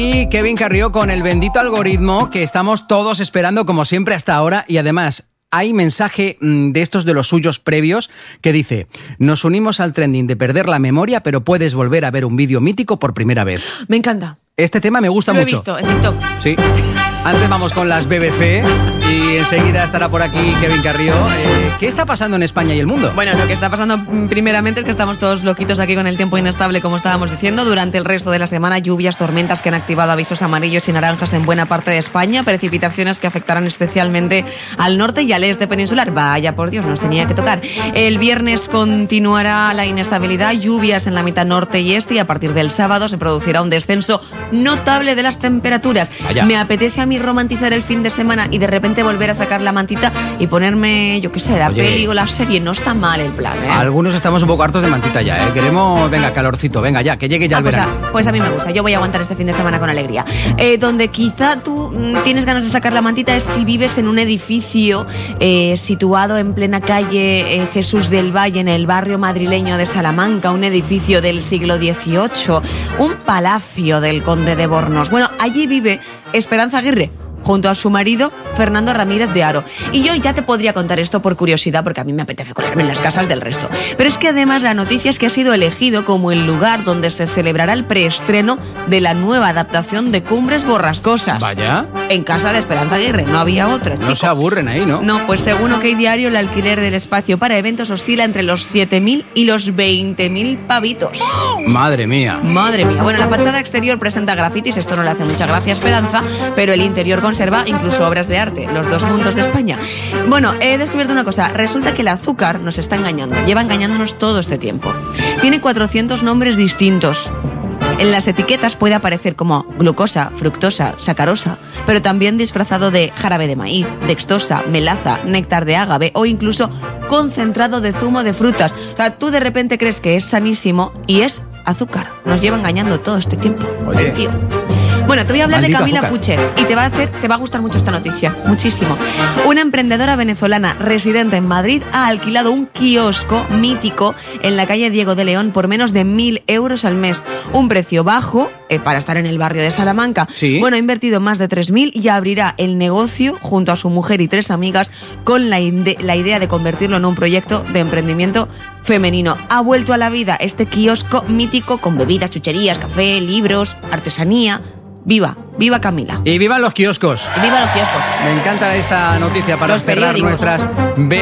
Y Kevin Carrió con el bendito algoritmo que estamos todos esperando como siempre hasta ahora, y además hay mensaje de estos de los suyos previos que dice: nos unimos al trending de perder la memoria, pero puedes volver a ver un vídeo mítico por primera vez. Me encanta. Este tema me gusta mucho. Lo he visto en TikTok. Sí. Antes vamos con las BBC y enseguida estará por aquí Kevin Carrió. ¿Qué está pasando en España y el mundo? Bueno, lo que está pasando primeramente es que estamos todos loquitos aquí con el tiempo inestable, como estábamos diciendo. Durante el resto de la semana, lluvias, tormentas que han activado avisos amarillos y naranjas en buena parte de España, precipitaciones que afectarán especialmente al norte y al este peninsular. Vaya, por Dios, nos tenía que tocar. El viernes continuará la inestabilidad, lluvias en la mitad norte y este, y a partir del sábado se producirá un descenso notable de las temperaturas. Vaya. Me apetece a mí romantizar el fin de semana y de repente volver a sacar la mantita y ponerme, yo qué sé, la peli o la serie. No está mal el plan, ¿eh? Algunos estamos un poco hartos de mantita ya, ¿eh? Queremos, venga, calorcito, venga ya, que llegue ya el verano. Pues a mí me gusta, yo voy a aguantar este fin de semana con alegría. Donde quizá tú tienes ganas de sacar la mantita es si vives en un edificio situado en plena calle Jesús del Valle, en el barrio madrileño de Salamanca, un edificio del siglo XVIII, un palacio del conde de Bornos. Bueno, allí vive Esperanza Aguirre, junto a su marido Fernando Ramírez de Haro. Y yo ya te podría contar esto por curiosidad, porque a mí me apetece colarme en las casas del resto. Pero es que además la noticia es que ha sido elegido como el lugar donde se celebrará el preestreno de la nueva adaptación de Cumbres Borrascosas. Vaya. En casa de Esperanza Aguirre, no había otra, chico. No se aburren ahí, ¿no? No, pues según OK Diario, el alquiler del espacio para eventos oscila entre los 7.000 y los 20.000 pavitos. Madre mía. Madre mía. Bueno, la fachada exterior presenta grafitis, esto no le hace mucha gracia a Esperanza, pero el interior conserva incluso obras de arte, los dos mundos de España. Bueno, he descubierto una cosa, resulta que el azúcar nos está engañando, lleva engañándonos todo este tiempo. Tiene 400 nombres distintos. En las etiquetas puede aparecer como glucosa, fructosa, sacarosa, pero también disfrazado de jarabe de maíz, dextosa, melaza, néctar de ágave o incluso concentrado de zumo de frutas. O sea, tú de repente crees que es sanísimo y es azúcar. Nos lleva engañando todo este tiempo. Oye. El tío. Bueno, te voy a hablar Maldito de Camila azúcar. Pucher y te va a gustar mucho esta noticia, muchísimo. Una emprendedora venezolana residente en Madrid ha alquilado un kiosco mítico en la calle Diego de León por menos de 1.000 euros al mes. Un precio bajo para estar en el barrio de Salamanca. Sí. Bueno, ha invertido más de 3.000 y abrirá el negocio junto a su mujer y 3 amigas con la idea de convertirlo en un proyecto de emprendimiento femenino. Ha vuelto a la vida este kiosco mítico con bebidas, chucherías, café, libros, artesanía. ¡Viva! ¡Viva Camila! Y vivan los kioscos. ¡Viva los kioscos! Me encanta esta noticia para Los cerrar periódicos. nuestras